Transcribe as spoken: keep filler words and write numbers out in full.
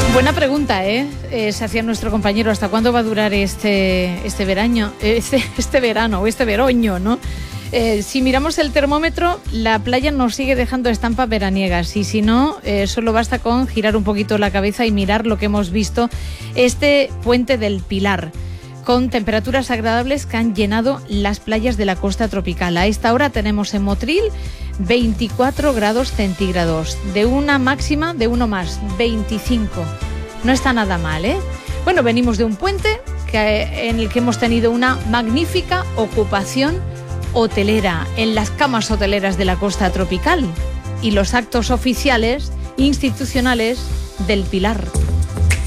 Buena pregunta, ¿eh? Eh, se hacía nuestro compañero, ¿hasta cuándo va a durar este, este verano, este, este verano o este veroño, ¿no? Eh, si miramos el termómetro, la playa nos sigue dejando estampas veraniegas y si no, eh, solo basta con girar un poquito la cabeza y mirar lo que hemos visto, este puente del Pilar, con temperaturas agradables que han llenado las playas de la costa tropical. A esta hora tenemos en Motril veinticuatro grados centígrados, de una máxima de uno más, veinticinco. No está nada mal, ¿eh? Bueno, venimos de un puente que, en el que hemos tenido una magnífica ocupación hotelera en las camas hoteleras de la costa tropical y los actos oficiales institucionales del Pilar.